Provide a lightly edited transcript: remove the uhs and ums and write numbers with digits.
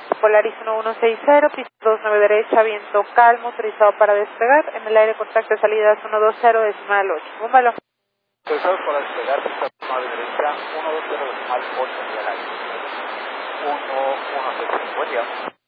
Polaris 1160, pista 29 derecha, viento calmo, autorizado para despegar. En el aire contacto de salidas 120 decimal 8. Un balón. Autorizado para despegar, pista 29 derecha, 120 decimal 8 hacia el aire. 116. Buen día.